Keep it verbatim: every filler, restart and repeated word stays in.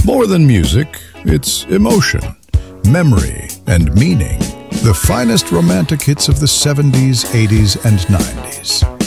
more than music, it's emotion, memory, and meaning. The finest romantic hits of the seventies, eighties, and nineties.